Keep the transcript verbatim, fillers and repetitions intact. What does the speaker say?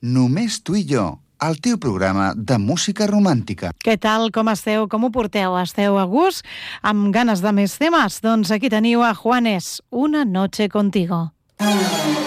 Només tu i jo, el teu programa de música romàntica. Què tal, com esteu, com ho porteu? Esteu a gust? Amb ganes de més temes? Doncs aquí teniu a Juanes, Una noche contigo.